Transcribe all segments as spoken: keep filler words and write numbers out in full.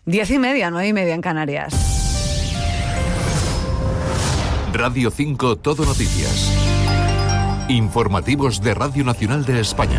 Diez y media, nueve y media en Canarias. Radio cinco Todo Noticias. Informativos de Radio Nacional de España.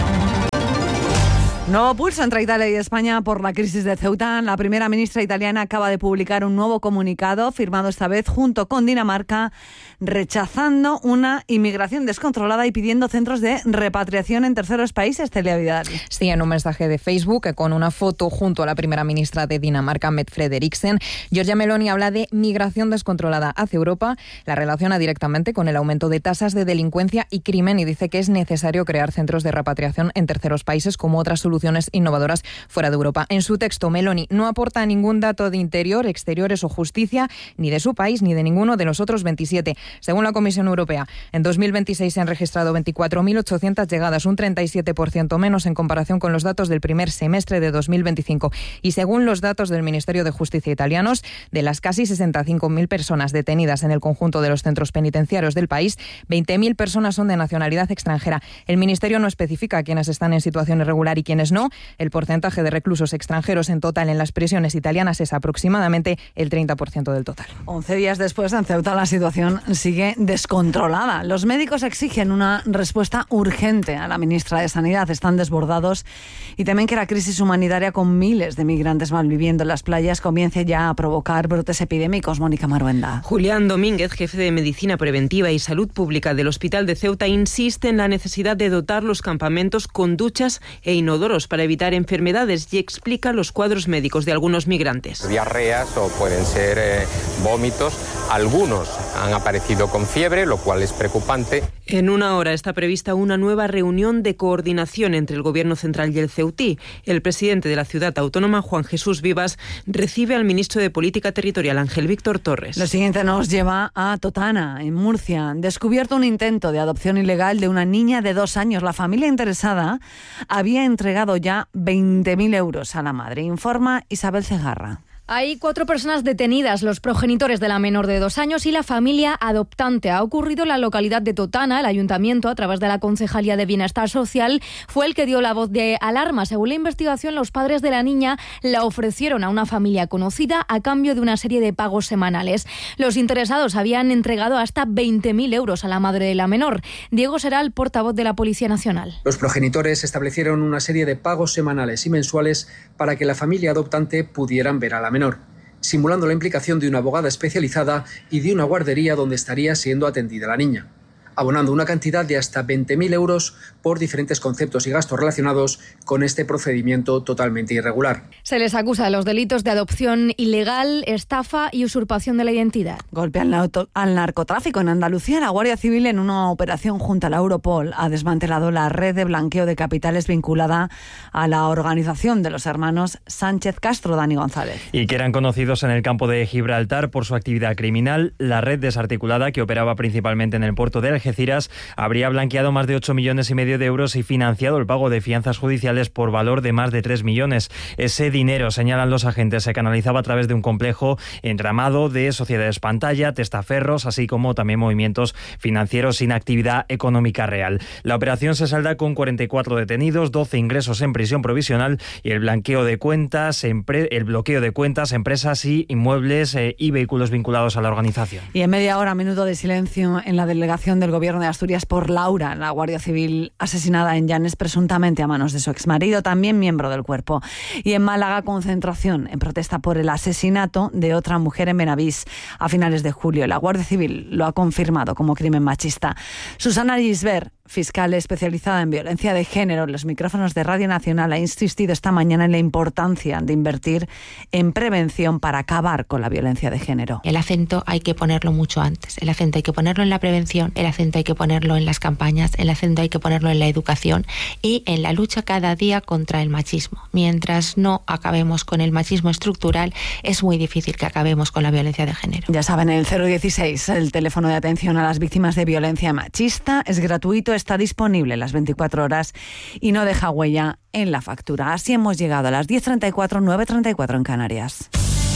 Nuevo pulso entre Italia y España por la crisis de Ceuta. La primera ministra italiana acaba de publicar un nuevo comunicado, firmado esta vez junto con Dinamarca, rechazando una inmigración descontrolada y pidiendo centros de repatriación en terceros países. Celia Vidal. Sí, en un mensaje de Facebook con una foto junto a la primera ministra de Dinamarca, Mette Frederiksen, Giorgia Meloni habla de migración descontrolada hacia Europa, la relaciona directamente con el aumento de tasas de delincuencia y crimen y dice que es necesario crear centros de repatriación en terceros países como otras soluciones innovadoras fuera de Europa. En su texto, Meloni no aporta ningún dato de interior, exteriores o justicia, ni de su país ni de ninguno de los otros veintisiete. Según la Comisión Europea, en dos mil veintiséis se han registrado veinticuatro mil ochocientas llegadas, un treinta y siete por ciento menos en comparación con los datos del primer semestre de dos mil veinticinco. Y según los datos del Ministerio de Justicia italianos, de las casi sesenta y cinco mil personas detenidas en el conjunto de los centros penitenciarios del país, veinte mil personas son de nacionalidad extranjera. El Ministerio no especifica quiénes están en situación irregular y quiénes no. El porcentaje de reclusos extranjeros en total en las prisiones italianas es aproximadamente el treinta por ciento del total. Once días después, en Ceuta la situación sigue descontrolada. Los médicos exigen una respuesta urgente a la ministra de Sanidad. Están desbordados y temen que la crisis humanitaria con miles de migrantes malviviendo en las playas comience ya a provocar brotes epidémicos. Mónica Maruenda. Julián Domínguez, jefe de Medicina Preventiva y Salud Pública del Hospital de Ceuta, insiste en la necesidad de dotar los campamentos con duchas e inodoros para evitar enfermedades y explica los cuadros médicos de algunos migrantes. Diarreas o pueden ser eh, vómitos. Algunos han aparecido con fiebre, lo cual es preocupante. En una hora está prevista una nueva reunión de coordinación entre el Gobierno central y el ceutí. El presidente de la ciudad autónoma, Juan Jesús Vivas, recibe al ministro de Política Territorial, Ángel Víctor Torres. Lo siguiente nos lleva a Totana, en Murcia. Descubierto un intento de adopción ilegal de una niña de dos años. La familia interesada había entregado ya veinte mil euros a la madre, informa Isabel Cegarra. Hay cuatro personas detenidas, los progenitores de la menor de dos años y la familia adoptante. Ha ocurrido en la localidad de Totana. El ayuntamiento, a través de la Concejalía de Bienestar Social, fue el que dio la voz de alarma. Según la investigación, los padres de la niña la ofrecieron a una familia conocida a cambio de una serie de pagos semanales. Los interesados habían entregado hasta veinte mil euros a la madre de la menor. Diego Seral, portavoz de la Policía Nacional. Los progenitores establecieron una serie de pagos semanales y mensuales para que la familia adoptante pudieran ver a la menor. menor, simulando la implicación de una abogada especializada y de una guardería donde estaría siendo atendida la niña, abonando una cantidad de hasta veinte mil euros por diferentes conceptos y gastos relacionados con este procedimiento totalmente irregular. Se les acusa de los delitos de adopción ilegal, estafa y usurpación de la identidad. Golpe al, auto, al narcotráfico. En Andalucía, la Guardia Civil, en una operación junto a la Europol, ha desmantelado la red de blanqueo de capitales vinculada a la organización de los hermanos Sánchez Castro. Dani González. Y que eran conocidos en el campo de Gibraltar por su actividad criminal. La red desarticulada, que operaba principalmente en el puerto de Algeciras, habría blanqueado más de ocho millones y medio de euros y financiado el pago de fianzas judiciales por valor de más de tres millones. Ese dinero, señalan los agentes, se canalizaba a través de un complejo entramado de sociedades pantalla, testaferros, así como también movimientos financieros sin actividad económica real. La operación se salda con cuarenta y cuatro detenidos, doce ingresos en prisión provisional y el blanqueo de cuentas, empre- el bloqueo de cuentas, empresas y inmuebles eh, y vehículos vinculados a la organización. Y en media hora, minuto de silencio en la delegación del Gobierno de Asturias por Laura, la Guardia Civil asesinada en Llanes presuntamente a manos de su exmarido, también miembro del cuerpo. Y en Málaga, concentración en protesta por el asesinato de otra mujer en Benavís a finales de julio. La Guardia Civil lo ha confirmado como crimen machista. Susana Gisbert, fiscal especializada en violencia de género, en los micrófonos de Radio Nacional, ha insistido esta mañana en la importancia de invertir en prevención para acabar con la violencia de género. El acento hay que ponerlo mucho antes. El acento hay que ponerlo en la prevención, el acento hay que ponerlo en las campañas, el acento hay que ponerlo en la educación y en la lucha cada día contra el machismo. Mientras no acabemos con el machismo estructural, es muy difícil que acabemos con la violencia de género. Ya saben, el cero dieciséis, el teléfono de atención a las víctimas de violencia machista, es gratuito, está disponible las veinticuatro horas y no deja huella en la factura. Así hemos llegado a las diez treinta y cuatro, nueve treinta y cuatro en Canarias.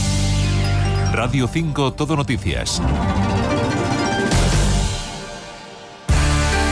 Radio cinco Todo Noticias.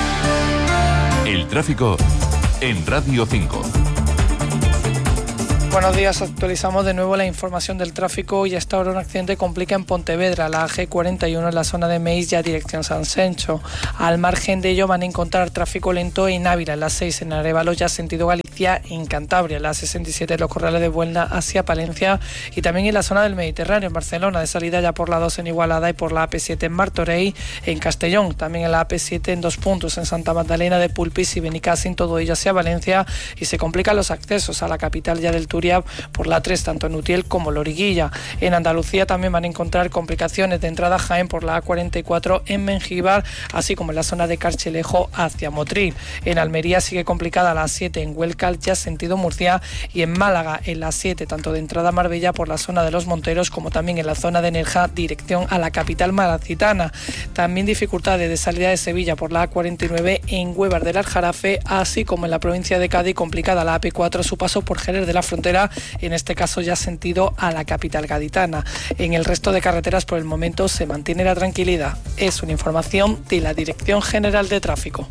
El tráfico en Radio cinco. Buenos días, actualizamos de nuevo la información del tráfico y hasta ahora un accidente complica en Pontevedra, la G cuarenta y uno en la zona de Meis, ya dirección San Sencho. Al margen de ello van a encontrar tráfico lento en Ávila, la seis en Arévalo, ya sentido Galicia, en Cantabria, la sesenta y siete en los Corrales de Buelna hacia Palencia y también en la zona del Mediterráneo, en Barcelona, de salida ya por la dos en Igualada y por la A P siete en Martorell, en Castellón, también en la A P siete en dos puntos, en Santa Magdalena de Pulpis y Benicàssim, todo ello hacia Valencia, y se complican los accesos a la capital ya del Turia por la tres, tanto en Utiel como Loriguilla. En Andalucía también van a encontrar complicaciones de entrada a Jaén por la A cuarenta y cuatro en Mengíbar, así como en la zona de Carchelejo hacia Motril. En Almería sigue complicada la siete en Huelca, ya sentido Murcia, y en Málaga en la siete, tanto de entrada a Marbella por la zona de Los Monteros como también en la zona de Nerja, dirección a la capital malacitana. También dificultades de salida de Sevilla por la A cuarenta y nueve en Huevar del Aljarafe, así como en la provincia de Cádiz, complicada la A P cuatro a su paso por Jerez de la Frontera, en este caso ya sentido a la capital gaditana. En el resto de carreteras por el momento se mantiene la tranquilidad. Es una información de la Dirección General de Tráfico.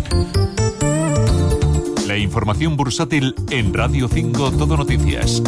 La información bursátil en Radio cinco Todo Noticias.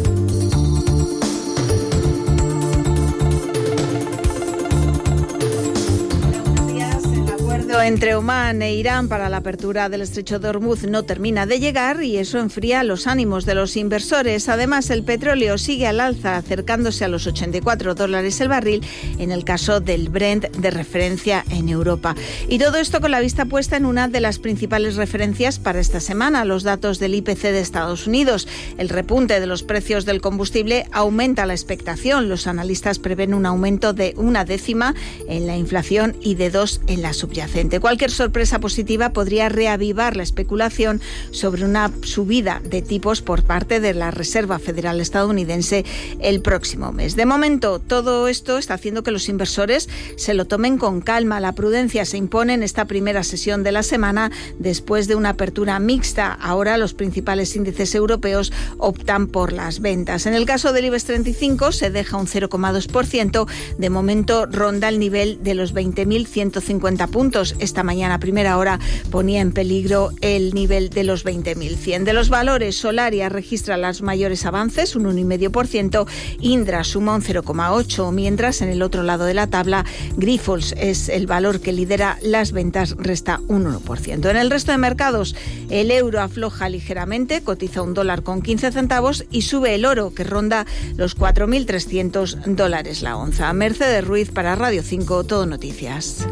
Entre Omán e Irán para la apertura del estrecho de Hormuz no termina de llegar y eso enfría los ánimos de los inversores. Además, el petróleo sigue al alza, acercándose a los ochenta y cuatro dólares el barril en el caso del Brent de referencia en Europa. Y todo esto con la vista puesta en una de las principales referencias para esta semana, los datos del I P C de Estados Unidos. El repunte de los precios del combustible aumenta la expectación. Los analistas prevén un aumento de una décima en la inflación y de dos en la subyacente. Cualquier sorpresa positiva podría reavivar la especulación sobre una subida de tipos por parte de la Reserva Federal estadounidense el próximo mes. De momento, todo esto está haciendo que los inversores se lo tomen con calma. La prudencia se impone en esta primera sesión de la semana después de una apertura mixta. Ahora los principales índices europeos optan por las ventas. En el caso del IBEX treinta y cinco se deja un cero coma dos por ciento. De momento ronda el nivel de los veinte mil ciento cincuenta puntos. Esta mañana a primera hora ponía en peligro el nivel de los veinte mil cien. De los valores, Solaria registra los mayores avances, un uno coma cinco por ciento, Indra suma un cero coma ocho por ciento, mientras en el otro lado de la tabla, Grifols es el valor que lidera las ventas, resta un uno por ciento. En el resto de mercados, el euro afloja ligeramente, cotiza un dólar con quince centavos y sube el oro, que ronda los cuatro mil trescientos dólares la onza. Mercedes Ruiz para Radio cinco, Todo Noticias.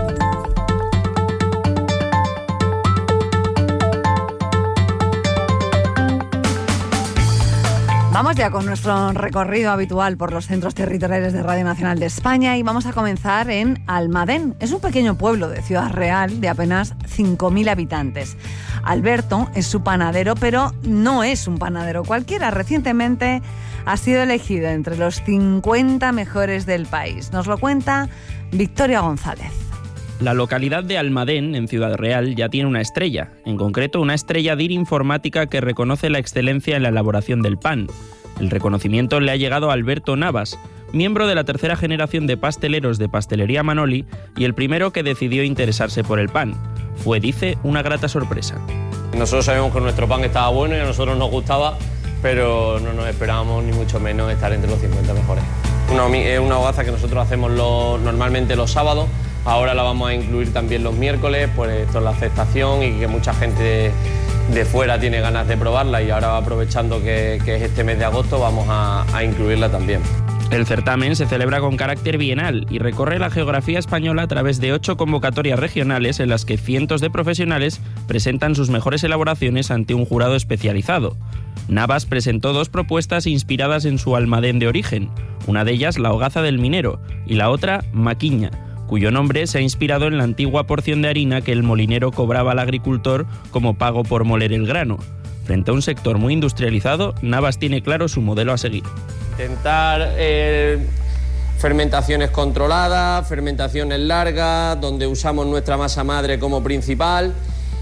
Vamos ya con nuestro recorrido habitual por los centros territoriales de Radio Nacional de España y vamos a comenzar en Almadén. Es un pequeño pueblo de Ciudad Real de apenas cinco mil habitantes. Alberto es su panadero, pero no es un panadero cualquiera. Recientemente ha sido elegido entre los cincuenta mejores del país. Nos lo cuenta Victoria González. La localidad de Almadén, en Ciudad Real, ya tiene una estrella, en concreto una estrella D I R informática que reconoce la excelencia en la elaboración del pan. El reconocimiento le ha llegado a Alberto Navas, miembro de la tercera generación de pasteleros de Pastelería Manoli y el primero que decidió interesarse por el pan. Fue, dice, una grata sorpresa. Nosotros sabíamos que nuestro pan estaba bueno y a nosotros nos gustaba, pero no nos esperábamos ni mucho menos estar entre los cincuenta mejores. Una, es una hogaza que nosotros hacemos lo, normalmente los sábados. Ahora la vamos a incluir también los miércoles, pues esto es la aceptación y que mucha gente de, de fuera tiene ganas de probarla y ahora aprovechando que, que es este mes de agosto vamos a, a incluirla también. El certamen se celebra con carácter bienal y recorre la geografía española a través de ocho convocatorias regionales en las que cientos de profesionales presentan sus mejores elaboraciones ante un jurado especializado. Navas presentó dos propuestas inspiradas en su Almadén de origen, una de ellas la hogaza del minero y la otra maquiña, cuyo nombre se ha inspirado en la antigua porción de harina que el molinero cobraba al agricultor como pago por moler el grano. Frente a un sector muy industrializado, Navas tiene claro su modelo a seguir. Intentar eh, fermentaciones controladas, fermentaciones largas, donde usamos nuestra masa madre como principal,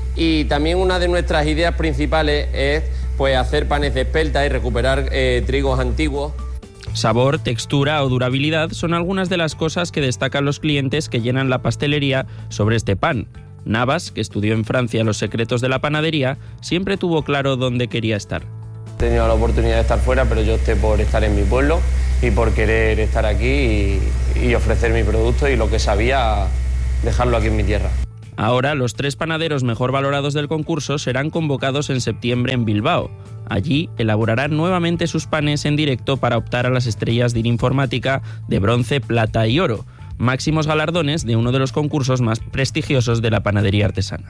y también una de nuestras ideas principales es pues, hacer panes de espelta y recuperar eh, trigos antiguos. Sabor, textura o durabilidad son algunas de las cosas que destacan los clientes que llenan la pastelería sobre este pan. Navas, que estudió en Francia los secretos de la panadería, siempre tuvo claro dónde quería estar. He tenido la oportunidad de estar fuera, pero yo opté por estar en mi pueblo y por querer estar aquí y, y ofrecer mi producto y lo que sabía, dejarlo aquí en mi tierra. Ahora, los tres panaderos mejor valorados del concurso serán convocados en septiembre en Bilbao. Allí elaborarán nuevamente sus panes en directo para optar a las estrellas de Informática de bronce, plata y oro, máximos galardones de uno de los concursos más prestigiosos de la panadería artesana.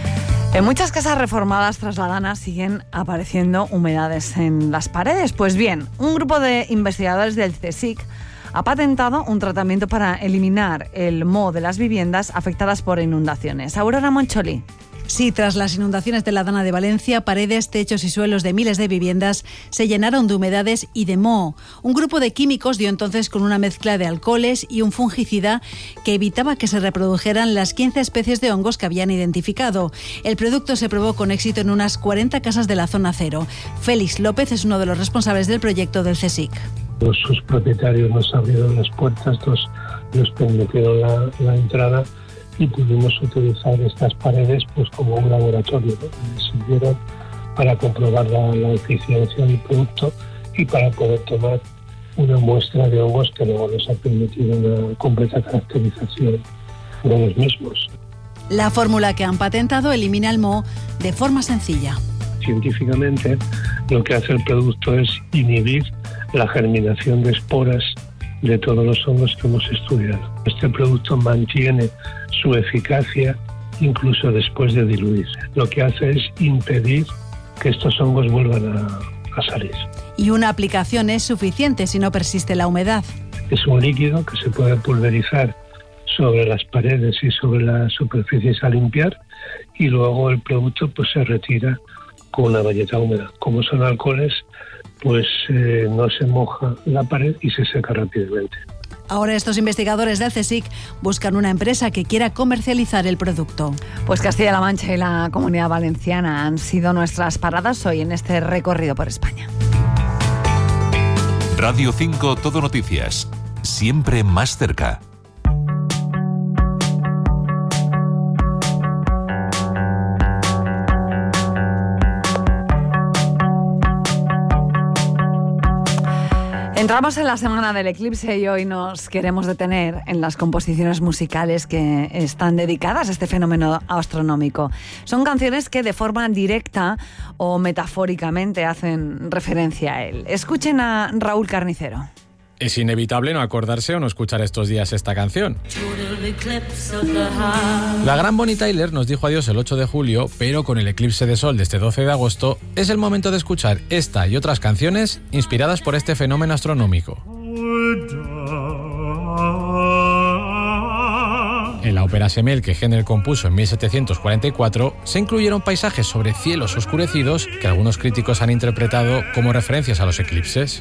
En muchas casas reformadas trasladanas siguen apareciendo humedades en las paredes. Pues bien, un grupo de investigadores del CSIC ha patentado un tratamiento para eliminar el moho de las viviendas afectadas por inundaciones. Aurora Moncholi. Sí, tras las inundaciones de la Dana de Valencia, paredes, techos y suelos de miles de viviendas se llenaron de humedades y de moho. Un grupo de químicos dio entonces con una mezcla de alcoholes y un fungicida que evitaba que se reprodujeran las quince especies de hongos que habían identificado. El producto se probó con éxito en unas cuarenta casas de la zona cero. Félix López es uno de los responsables del proyecto del CSIC. Sus propietarios nos abrieron las puertas, nos, nos permitieron la, la entrada y pudimos utilizar estas paredes pues como un laboratorio, ¿no? Sirvieron para comprobar la, la eficiencia del producto y para poder tomar una muestra de hongos que luego nos ha permitido una completa caracterización de los mismos. La fórmula que han patentado elimina el moho de forma sencilla. Científicamente, lo que hace el producto es inhibir la germinación de esporas de todos los hongos que hemos estudiado. Este producto mantiene su eficacia incluso después de diluirse. Lo que hace es impedir que estos hongos vuelvan a, a salir. Y una aplicación es suficiente si no persiste la humedad. Es un líquido que se puede pulverizar sobre las paredes y sobre las superficies a limpiar y luego el producto pues se retira con una bayeta húmeda. Como son alcoholes, pues eh, no se moja la pared y se seca rápidamente. Ahora estos investigadores del CSIC buscan una empresa que quiera comercializar el producto. Pues Castilla-La Mancha y la Comunidad Valenciana han sido nuestras paradas hoy en este recorrido por España. Radio cinco Todo Noticias, siempre más cerca. Entramos en la semana del eclipse y hoy nos queremos detener en las composiciones musicales que están dedicadas a este fenómeno astronómico. Son canciones que de forma directa o metafóricamente hacen referencia a él. Escuchen a Raúl Carnicero. Es inevitable no acordarse o no escuchar estos días esta canción. La gran Bonnie Tyler nos dijo adiós el ocho de julio, pero con el eclipse de sol de este doce de agosto es el momento de escuchar esta y otras canciones inspiradas por este fenómeno astronómico. En la ópera Semel que Händel compuso en mil setecientos cuarenta y cuatro se incluyeron paisajes sobre cielos oscurecidos que algunos críticos han interpretado como referencias a los eclipses.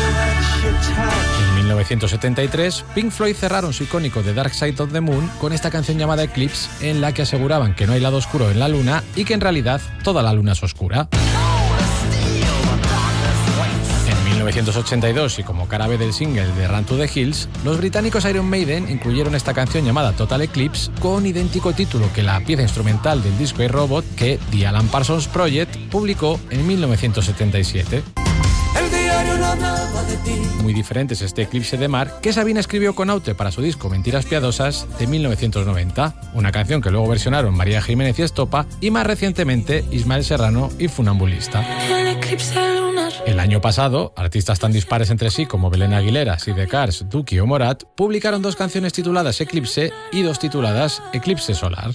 En mil novecientos setenta y tres, Pink Floyd cerraron su icónico The Dark Side of the Moon con esta canción llamada Eclipse, en la que aseguraban que no hay lado oscuro en la luna y que en realidad toda la luna es oscura. En mil novecientos ochenta y dos, y como cara B del single de Run to the Hills, los británicos Iron Maiden incluyeron esta canción llamada Total Eclipse con idéntico título que la pieza instrumental del disco iRobot que The Alan Parsons Project publicó en mil novecientos setenta y siete. Muy diferente es este Eclipse de mar que Sabina escribió con Aute para su disco Mentiras Piadosas de mil novecientos noventa, una canción que luego versionaron María Jiménez y Estopa y más recientemente Ismael Serrano y Funambulista. El año pasado, artistas tan dispares entre sí como Belén Aguilera, Sid de Cars, Duki o Morat publicaron dos canciones tituladas Eclipse y dos tituladas Eclipse Solar.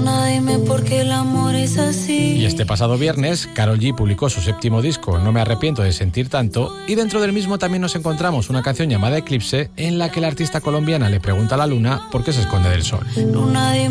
Y este pasado viernes, Karol G publicó su séptimo disco No me arrepiento de sentir tanto y dentro del mismo también nos encontramos una canción llamada Eclipse en la que la artista colombiana le pregunta a la luna por qué se esconde del sol.